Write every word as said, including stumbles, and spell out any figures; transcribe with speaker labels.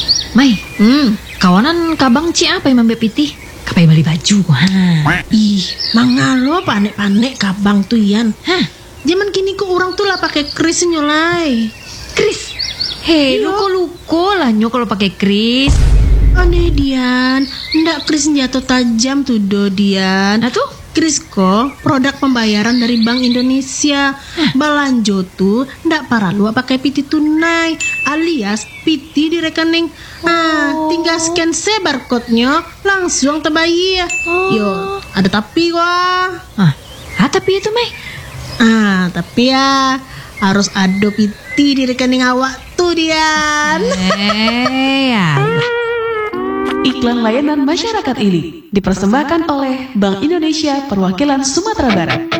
Speaker 1: Mai,
Speaker 2: Hmm.
Speaker 1: kawanan kabang ci apa yang Mbak Piti? Kapai beli baju. Ha.
Speaker 2: Ih, mangalo panek-panek kabang tuh Yan.
Speaker 1: Hah,
Speaker 2: Zaman kini kok orang tuh lah pakai kris nyolai.
Speaker 1: Kris. Hei,
Speaker 2: Iya.
Speaker 1: luko-luko lah nyo kalau pakai kris.
Speaker 2: Aneh Dian, ndak kris senjata tajam tuh do Dian.
Speaker 1: Nah tuh,
Speaker 2: Kris kok produk pembayaran dari Bank Indonesia. Balanjo tuh ndak perlu pakai piti tunai alias piti di rekening. Nah,
Speaker 1: Oh.
Speaker 2: tinggal scan se barcode-nya langsung terbayar.
Speaker 1: Oh.
Speaker 2: Yo, ada tapi wah.
Speaker 1: ah, ah tapi itu Mai.
Speaker 2: Ah, tapi ya harus ada piti di rekening awak tuh Dian.
Speaker 1: Eh, ya.
Speaker 3: Iklan layanan masyarakat ini dipersembahkan oleh Bank Indonesia Perwakilan Sumatera Barat.